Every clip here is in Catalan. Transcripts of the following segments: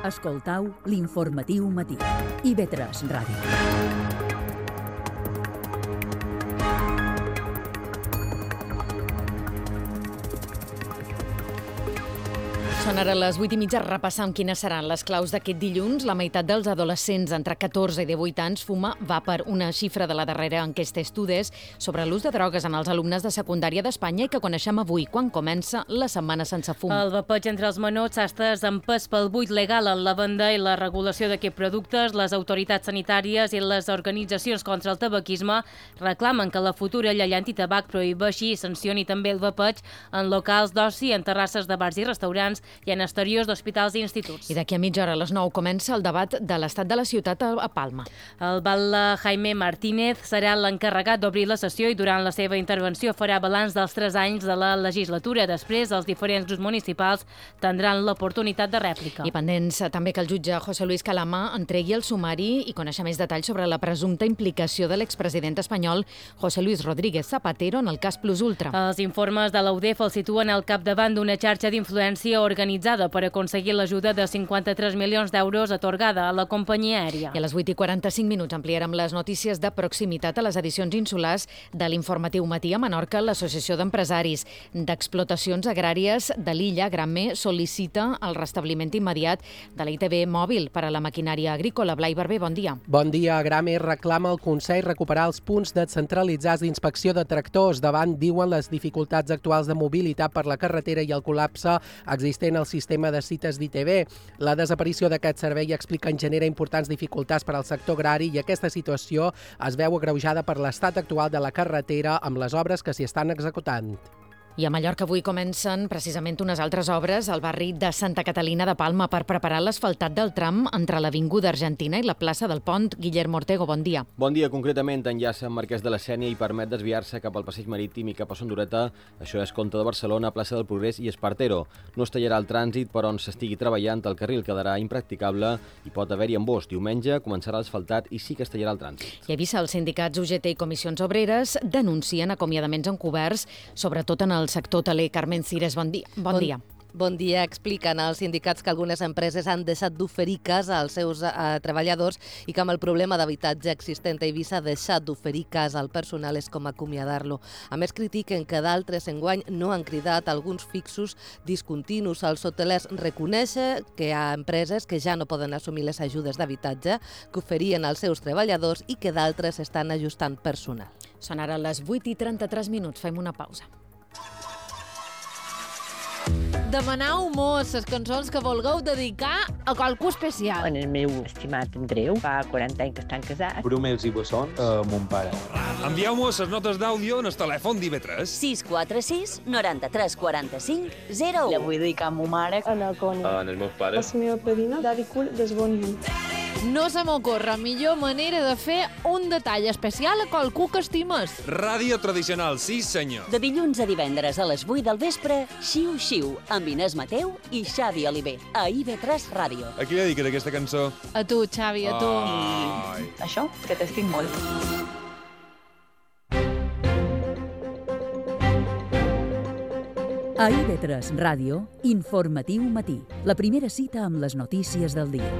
Escoltau l'informatiu matí. IB3 Ràdio. Són ara les 8:30, repassant quines seran les claus d'aquest dilluns. La meitat dels adolescents entre 14 i 18 anys fuma vapor, una xifra de la darrera enquesta Estudis sobre l'ús de drogues en els alumnes de secundària d'Espanya i que coneixem avui, quan comença la setmana sense fum. El vapeig entre els menors s'ha estès empès pel buit legal en la venda i la regulació d'aquests productes. Les autoritats sanitàries i les organitzacions contra el tabaquisme reclamen que la futura llei antitabac prohibeixi i sancioni també el vapeig en locals d'oci, en terrasses de bars i restaurants i en exteriors d'hospitals i instituts. I d'aquí a mitja hora, a les 9, comença el debat de l'estat de la ciutat a Palma. El batlle Jaime Martínez serà l'encarregat d'obrir la sessió i durant la seva intervenció farà balanç dels 3 anys de la legislatura. Després, els diferents grups municipals tindran l'oportunitat de rèplica. I pendents també que el jutge José Luis Calama entregui el sumari i conèixer més detalls sobre la presumpta implicació de l'expresident espanyol José Luis Rodríguez Zapatero en el cas Plus Ultra. Els informes de la UDEF el situen al capdavant d'una xarxa d'influència organitzada per aconseguir l'ajuda de 53 milions d'euros atorgada a la companyia aèria. I a les 8:45 ampliarem les notícies de proximitat a les edicions insulars de l'Informatiu Matí a Menorca. L'Associació d'Empresaris d'Explotacions Agràries de l'illa, Granme, sol·licita el restabliment immediat de la ITV mòbil per a la maquinària agrícola. Blai Barber, bon dia. Bon dia. Granme reclama al Consell recuperar els punts descentralitzats d'inspecció de tractors davant, diuen, les dificultats actuals de mobilitat per la carretera i el col·lapse existent al sistema de cites d'ITV. La desaparició d'aquest servei, expliquen, genera importants dificultats per al sector agrari i aquesta situació es veu agreujada per l'estat actual de la carretera amb les obres que s'hi estan executant. I a Mallorca avui comencen precisament unes altres obres al barri de Santa Catalina de Palma per preparar l'asfaltat del tram entre l'Avinguda Argentina i la plaça del Pont. Guillermo Ortego, bon dia. Bon dia. Concretament enllaça amb Marquès de la Sénia i permet desviar-se cap al passeig marítim i cap a Son Dureta. Això és Comte de Barcelona, plaça del Progrés i Espartero. No es tallarà el trànsit per on s'estigui treballant, el carril quedarà impracticable i pot haver-hi embós. Diumenge començarà l'asfaltat i sí que es tallarà el trànsit. I avisa, els sindicats UGT i Comissions Obreres denuncien acomiadaments encoberts, sobretot en el sector hoteler. Carmen Cires, bon dia. Bon dia. Bon dia. Expliquen als sindicats que algunes empreses han deixat d'oferir casa als seus treballadors i que amb el problema d'habitatge existent a Eivissa deixat d'oferir casa al personal és com acomiadar-lo. A més, critiquen que d'altres enguany no han cridat alguns fixos discontinus. Els hotelers reconeixen que hi ha empreses que ja no poden assumir les ajudes d'habitatge que oferien als seus treballadors i que d'altres estan ajustant personal. Són ara les 8:33. Fem una pausa. Demanau mos les cançons que vulgueu dedicar a qualcú especial. En el meu estimat Andreu, fa 40 anys que estan casats. Bromels i bessons a mon pare. Envieu-mos les notes d'àudio en el telèfon d'IV3. 646 93 45 01. La vull dedicar a ma mare, En els meus pares. La meva padrina, Daddy Cool, des Bon Llum. No se m'ocorre millor manera de fer un detall especial a qualcú que estimes. Ràdio tradicional, sí senyor. De dilluns a divendres a les 8 del vespre, Xiu Xiu, amb Inés Mateu i Xavi Oliver, a IB3 Ràdio. A qui dediques aquesta cançó? A tu, Xavi, a tu. I això, que t'estic molt. A IB3 Ràdio, Informatiu Matí. La primera cita amb les notícies del dia.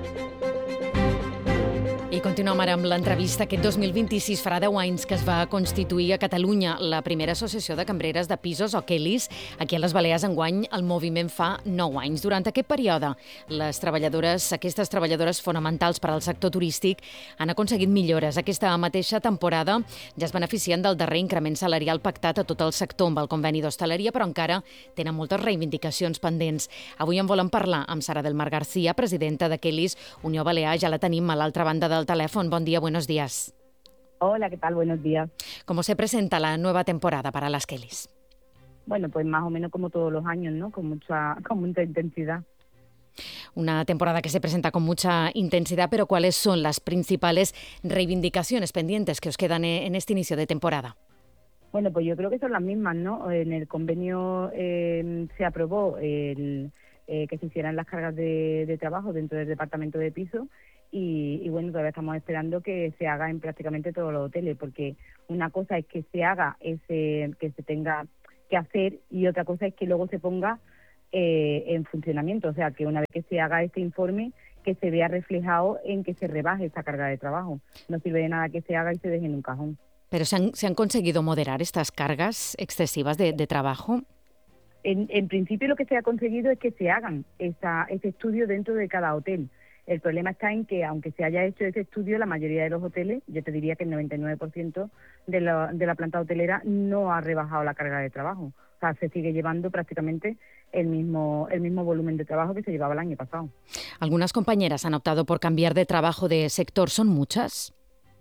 I continuem ara amb l'entrevista. Aquest 2026 farà 10 anys que es va constituir a Catalunya la primera associació de cambreres de pisos o Kellys. Aquí a les Balears enguany el moviment fa 9 anys. Durant aquest període, aquestes treballadores fonamentals per al sector turístic han aconseguit millores. Aquesta mateixa temporada ja es beneficien del darrer increment salarial pactat a tot el sector amb el conveni d'hostaleria, però encara tenen moltes reivindicacions pendents. Avui en volem parlar amb Sara del Mar García, presidenta de Kellys Unió Balear. Ja la tenim a l'altra banda del teléfono. Buen día, buenos días. Hola, ¿qué tal? Buenos días. ¿Cómo se presenta la nueva temporada para las Kellys? Bueno, pues más o menos como todos los años, ¿no? Con mucha intensidad. Una temporada que se presenta con mucha intensidad, pero ¿cuáles son las principales reivindicaciones pendientes que os quedan en este inicio de temporada? Bueno, pues yo creo que son las mismas, ¿no? En el convenio se aprobó que se hicieran las cargas de trabajo dentro del departamento de piso. Y bueno, todavía estamos esperando que se haga en prácticamente todos los hoteles, porque una cosa es que se haga que se tenga que hacer y otra cosa es que luego se ponga en funcionamiento. O sea, que una vez que se haga este informe, que se vea reflejado en que se rebaje esa carga de trabajo. No sirve de nada que se haga y se deje en un cajón. ¿Pero se han conseguido moderar estas cargas excesivas de trabajo? En principio lo que se ha conseguido es que se hagan ese estudio dentro de cada hotel. El problema está en que, aunque se haya hecho ese estudio, la mayoría de los hoteles, yo te diría que el 99% de la planta hotelera no ha rebajado la carga de trabajo. O sea, se sigue llevando prácticamente el mismo volumen de trabajo que se llevaba el año pasado. Algunas compañeras han optado por cambiar de trabajo de sector. ¿Son muchas?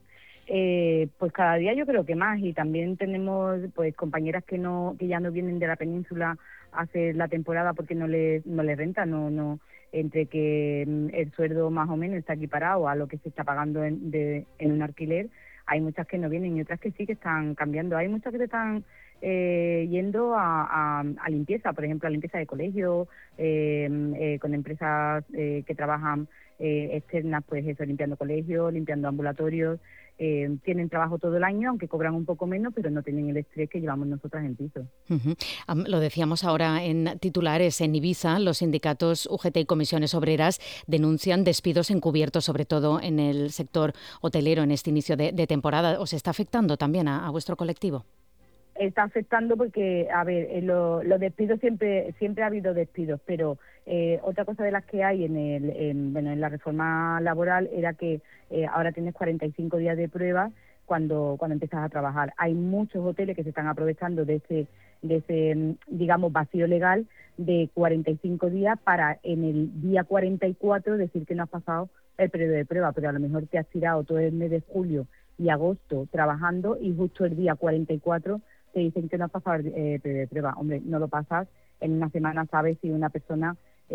Pues cada día yo creo que más, y también tenemos pues compañeras que ya no vienen de la península a hacer la temporada porque no les renta, no entre que el sueldo más o menos está equiparado a lo que se está pagando en un alquiler. Hay muchas que no vienen y otras que sí que están cambiando. Hay muchas que se están yendo a limpieza, por ejemplo, a limpieza de colegio, con empresas que trabajan externas, pues eso, limpiando colegios, limpiando ambulatorios. Tienen trabajo todo el año, aunque cobran un poco menos, pero no tienen el estrés que llevamos nosotras en piso. Lo decíamos ahora en titulares. En Ibiza, los sindicatos UGT y comisiones obreras denuncian despidos encubiertos, sobre todo en el sector hotelero, en este inicio de temporada. ¿Os está afectando también a vuestro colectivo? Está afectando porque, a ver, los despidos siempre ha habido despidos, pero otra cosa de las que hay en la reforma laboral era que ahora tienes 45 días de prueba cuando empiezas a trabajar. Hay muchos hoteles que se están aprovechando de ese digamos, vacío legal de 45 días para en el día 44 decir que no has pasado el periodo de prueba, pero a lo mejor te has tirado todo el mes de julio y agosto trabajando y justo el día 44 te dicen que no has pasado el periodo de prueba. Hombre, no lo pasas, en una semana sabes si una persona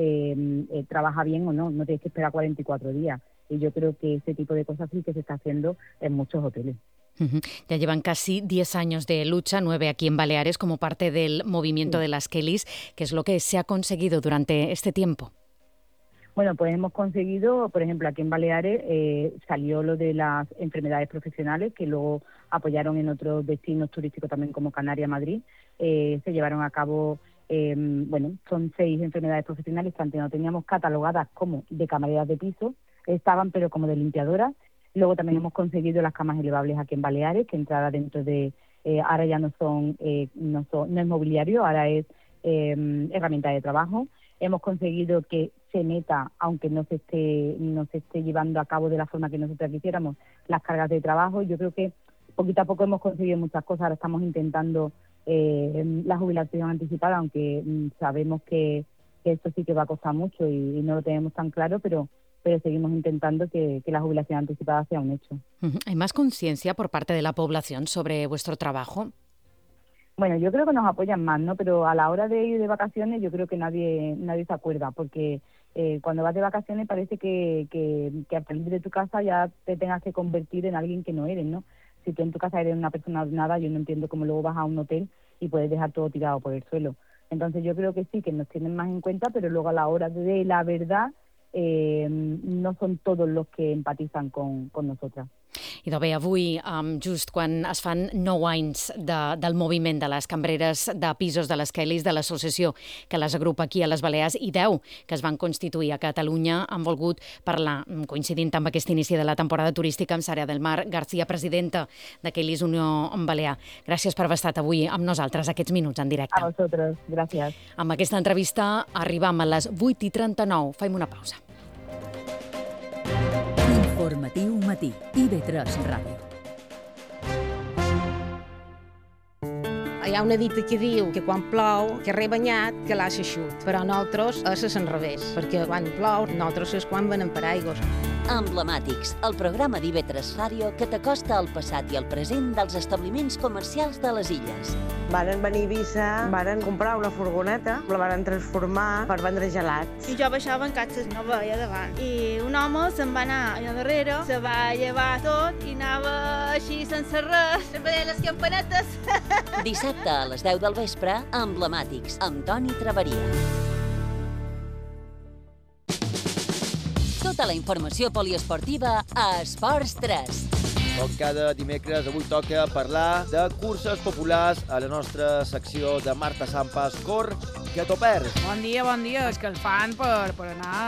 trabaja bien o no tienes que esperar 44 días. Y yo creo que ese tipo de cosas sí que se está haciendo en muchos hoteles. Ya llevan casi 10 años de lucha, 9 aquí en Baleares, como parte del movimiento de las Kellys. ¿Qué es lo que se ha conseguido durante este tiempo? Bueno, pues hemos conseguido, por ejemplo, aquí en Baleares salió lo de las enfermedades profesionales, que luego apoyaron en otros destinos turísticos también como Canarias, Madrid. Se llevaron a cabo, son 6 enfermedades profesionales que antes no teníamos catalogadas como de camareras de piso, estaban pero como de limpiadoras. Luego también hemos conseguido las camas elevables aquí en Baleares, que entrara dentro de, ahora ya no es mobiliario, ahora es herramienta de trabajo. Hemos conseguido que se meta, aunque no se esté llevando a cabo de la forma que nosotros quisiéramos, las cargas de trabajo. Yo creo que poquito a poco hemos conseguido muchas cosas. Ahora estamos intentando la jubilación anticipada, aunque sabemos que esto sí que va a costar mucho y no lo tenemos tan claro, pero seguimos intentando que la jubilación anticipada sea un hecho. ¿Hay más conciencia por parte de la población sobre vuestro trabajo? Bueno, yo creo que nos apoyan más, ¿no? Pero a la hora de ir de vacaciones yo creo que nadie se acuerda, porque cuando vas de vacaciones parece que al salir de tu casa ya te tengas que convertir en alguien que no eres, ¿no? Si tú en tu casa eres una persona ordenada, yo no entiendo cómo luego vas a un hotel y puedes dejar todo tirado por el suelo. Entonces yo creo que sí, que nos tienen más en cuenta, pero luego a la hora de la verdad no son todos los que empatizan con nosotras. Idò bé, avui, just quan es fan 9 anys del moviment de les cambreres de pisos de les Kellys, de l'associació que les agrupa aquí a les Balears, i 10 que es van constituir a Catalunya, han volgut parlar, coincidint amb aquest inici de la temporada turística, amb Sara del Mar García, presidenta de Kellys Unió Balear. Gràcies per haver estat avui amb nosaltres aquests minuts en directe. A vosaltres, gràcies. Amb aquesta entrevista arribam a les 8:39. Fem una pausa. Informatiu matí, IB3 Ràdio. Hi ha una dita que diu que quan plou, que rebanyat, que l'ha eixut. Però nosaltres és al revés, perquè quan plou, nosaltres és quan venem paraigües. Emblemàtics, el programa d'IB3 Ràdio que t'acosta al passat i al present dels establiments comercials de les illes. Varen venir a Eivissa, varen comprar una furgoneta, la varen transformar per vendre gelats. I jo baixava en catxes, no veia davant. I un home se'n va anar allà darrere, se va llevar tot i anava així sense res, sempre deia les campanetes. Dissabte a les 10 del vespre, Emblemàtics, amb Toni Traveria. Tota la informació poliesportiva a Esports 3. Com cada dimecres, avui toca parlar de curses populars a la nostra secció de Marta Sampas Cor que t'ho perds. Bon dia, és que el fan per anar